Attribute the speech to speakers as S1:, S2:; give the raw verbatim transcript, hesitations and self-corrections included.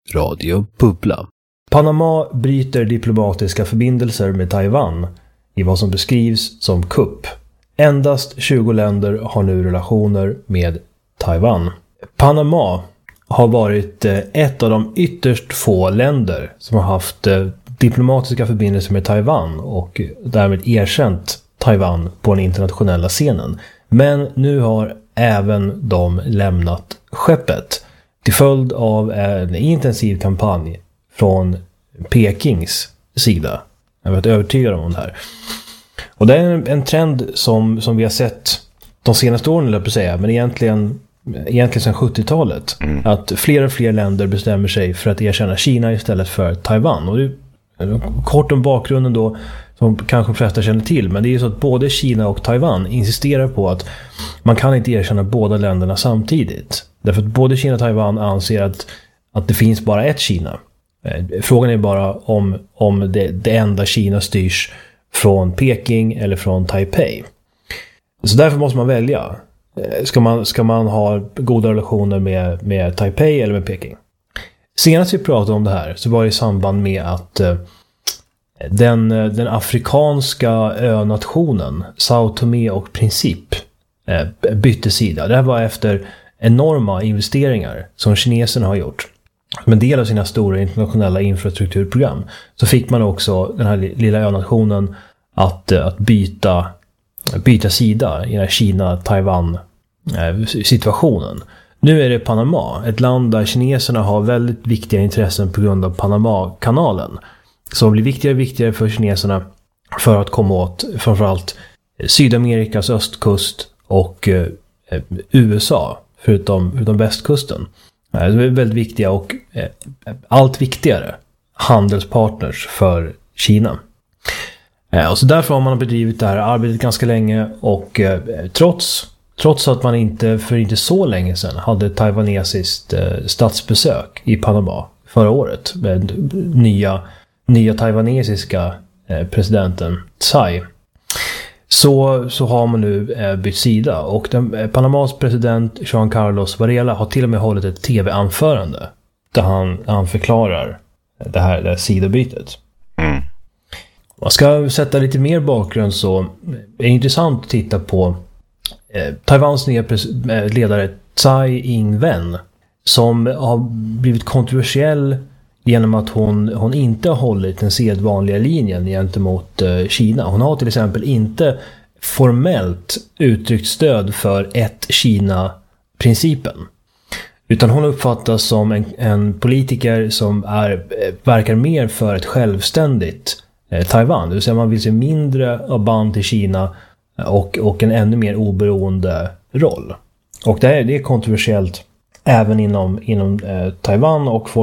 S1: Radio Bubbla.
S2: Panama bryter diplomatiska förbindelser med Taiwan i vad som beskrivs som kupp. Endast tjugo länder har nu relationer med Taiwan. Panama har varit ett av de ytterst få länder som har haft diplomatiska förbindelser med Taiwan och därmed erkänt Taiwan på den internationella scenen. Men nu har även de lämnat skeppet till följd av en intensiv kampanj från Pekings sida. Jag har varit övertygad om det här. Och det är en, en trend som, som vi har sett de senaste åren, eller på att säga, men egentligen, egentligen sedan sjuttiotalet. Mm. Att fler och fler länder bestämmer sig för att erkänna Kina istället för Taiwan. Och det är kort om bakgrunden då, som kanske de flesta känner till, men det är ju så att både Kina och Taiwan insisterar på att man kan inte erkänna båda länderna samtidigt. Därför att både Kina och Taiwan anser att, att det finns bara ett Kina. Frågan är bara om, om det, det enda Kina styrs från Peking eller från Taipei. Så därför måste man välja. Ska man, ska man ha goda relationer med, med Taipei eller med Peking? Senast vi pratade om det här så var det i samband med att eh, den, den afrikanska önationen Sao Tome och Principe eh, bytte sida. Det här var efter enorma investeringar som kineserna har gjort. Som en del av sina stora internationella infrastrukturprogram så fick man också den här lilla önationen att, att byta, byta sida i den här Kina-Taiwan-situationen. Nu är det Panama, ett land där kineserna har väldigt viktiga intressen på grund av Panama-kanalen. Som blir viktigare och viktigare för kineserna för att komma åt framförallt Sydamerikas östkust och eh, U S A, förutom, förutom västkusten. Det är väldigt viktiga och eh, allt viktigare handelspartners för Kina. Eh, och så därför har man bedrivit det här arbetet ganska länge och eh, trots, trots att man inte för inte så länge sedan hade ett taiwanesiskt eh, statsbesök i Panama förra året med nya, nya taiwanesiska eh, presidenten Tsai. Så, så har man nu eh, bytt sida och den, eh, Panamas president Juan Carlos Varela har till och med hållit ett tv-anförande där han, han förklarar det här, det här sidobytet. Mm. Man ska sätta lite mer bakgrund så är det intressant att titta på eh, Taiwans nya pres- ledare Tsai Ing-wen som har blivit kontroversiell genom att hon, hon inte har hållit den sedvanliga linjen gentemot eh, Kina. Hon har till exempel inte formellt uttryckt stöd för ett Kina-principen. Utan hon uppfattas som en, en politiker som är, eh, verkar mer för ett självständigt eh, Taiwan. Det vill säga man vill se mindre av band till Kina och, och en ännu mer oberoende roll. Och det är, det är kontroversiellt även inom, inom eh, Taiwan och folk